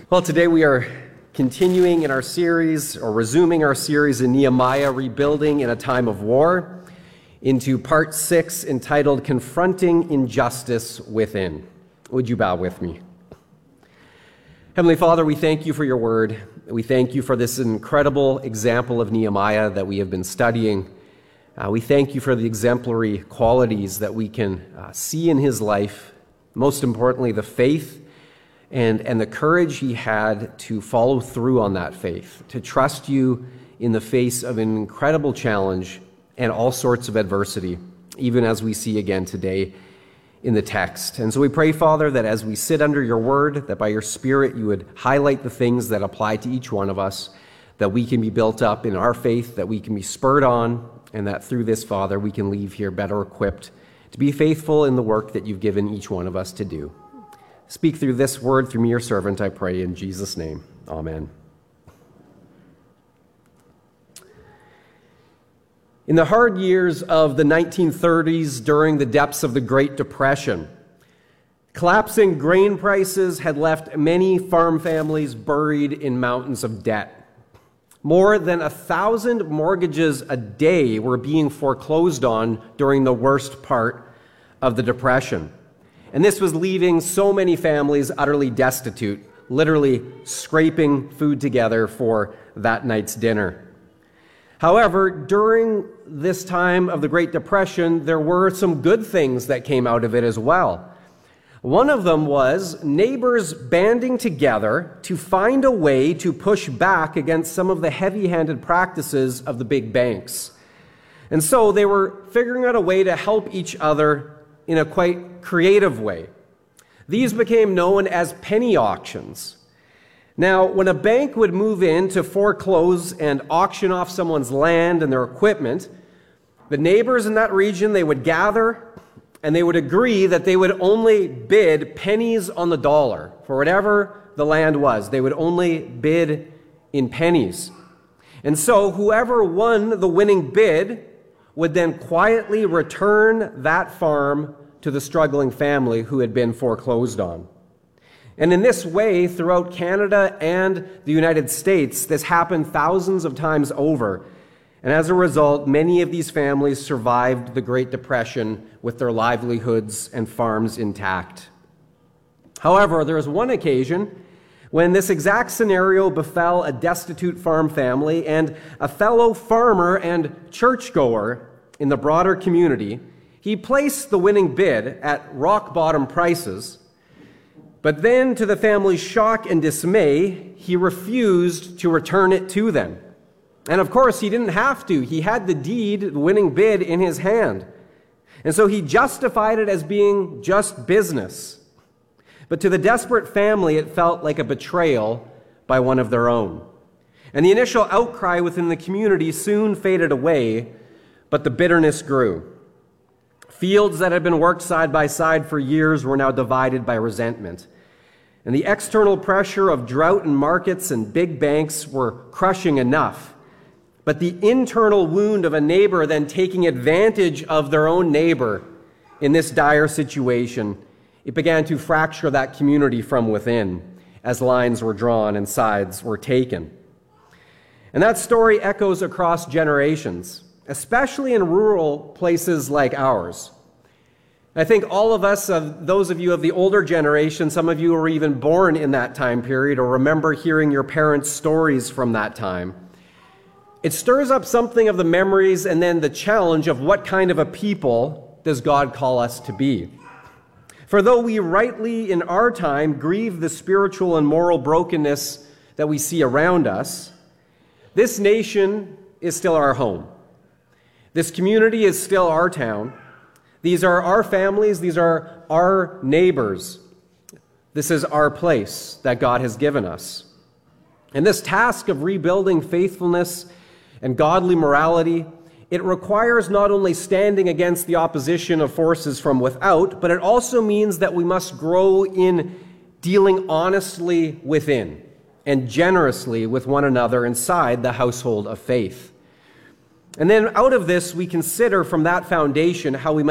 Well, today we are continuing in our series, or resuming our series in Nehemiah, Rebuilding in a Time of War, into part 6 entitled Confronting Injustice Within. Would you bow with me? Heavenly Father, we thank you for your word. We thank you for this incredible example of Nehemiah that we have been studying. We thank you for the exemplary qualities that we can see in his life, most importantly, the faith and the courage he had to follow through on that faith, to trust you in the face of an incredible challenge and all sorts of adversity, even as we see again today in the text. And so we pray, Father, that as we sit under your word, that by your Spirit you would highlight the things that apply to each one of us, that we can be built up in our faith, that we can be spurred on, and that through this, Father, we can leave here better equipped to be faithful in the work that you've given each one of us to do. Speak through this word through me, your servant, I pray in Jesus' name. Amen. In the hard years of the 1930s, during the depths of the Great Depression, collapsing grain prices had left many farm families buried in mountains of debt. More than 1,000 mortgages a day were being foreclosed on during the worst part of the Depression. And this was leaving so many families utterly destitute, literally scraping food together for that night's dinner. However, during this time of the Great Depression, there were some good things that came out of it as well. One of them was neighbors banding together to find a way to push back against some of the heavy-handed practices of the big banks. And so they were figuring out a way to help each other in a quite creative way. These became known as penny auctions. Now, when a bank would move in to foreclose and auction off someone's land and their equipment, the neighbors in that region, they would gather and they would agree that they would only bid pennies on the dollar for whatever the land was. They would only bid in pennies. And so whoever won the winning bid would then quietly return that farm to the struggling family who had been foreclosed on. And in this way, throughout Canada and the United States, this happened thousands of times over. And as a result, many of these families survived the Great Depression with their livelihoods and farms intact. However, there was one occasion when this exact scenario befell a destitute farm family, and a fellow farmer and churchgoer in the broader community, he placed the winning bid at rock-bottom prices, but then, to the family's shock and dismay, he refused to return it to them. And of course, he didn't have to. He had the deed, the winning bid, in his hand. And so he justified it as being just business. But to the desperate family, it felt like a betrayal by one of their own. And the initial outcry within the community soon faded away, but the bitterness grew. Fields that had been worked side by side for years were now divided by resentment. And the external pressure of drought in markets and big banks were crushing enough. But the internal wound of a neighbor then taking advantage of their own neighbor in this dire situation, it began to fracture that community from within as lines were drawn and sides were taken. And that story echoes across generations, especially in rural places like ours. I think all of us, those of you of the older generation, some of you were even born in that time period or remember hearing your parents' stories from that time. It stirs up something of the memories and then the challenge of what kind of a people does God call us to be. For though we rightly in our time grieve the spiritual and moral brokenness that we see around us, this nation is still our home. This community is still our town. These are our families. These are our neighbors. This is our place that God has given us. And this task of rebuilding faithfulness and godly morality, it requires not only standing against the opposition of forces from without, but it also means that we must grow in dealing honestly within and generously with one another inside the household of faith. And then out of this, we consider from that foundation how we